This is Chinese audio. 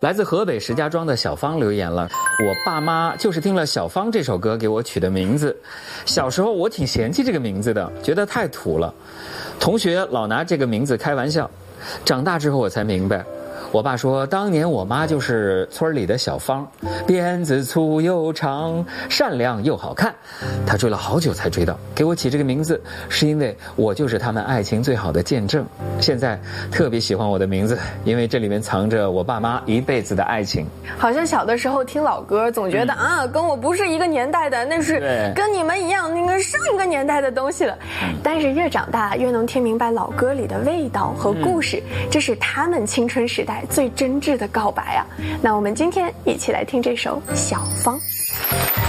来自河北石家庄的小芳留言了，我爸妈就是听了小芳这首歌给我取的名字。小时候我挺嫌弃这个名字的，觉得太土了，同学老拿这个名字开玩笑。长大之后我才明白，我爸说当年我妈就是村里的小芳，辫子粗又长，善良又好看。他追了好久才追到，给我起这个名字是因为我就是他们爱情最好的见证。现在特别喜欢我的名字，因为这里面藏着我爸妈一辈子的爱情。 好像小的时候听老歌总觉得跟我不是一个年代的，那是跟你们一样那个上一个年代的东西了。但是越长大越能听明白老歌里的味道和故事，这是他们青春时代最真挚的告白啊。那我们今天一起来听这首《小芳》。